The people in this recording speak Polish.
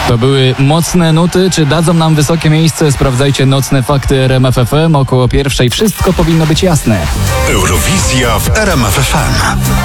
To były mocne nuty. Czy dadzą nam wysokie miejsce? Sprawdzajcie nocne fakty RMF FM. Około 1:00 wszystko powinno być jasne. Eurowizja w RMF FM.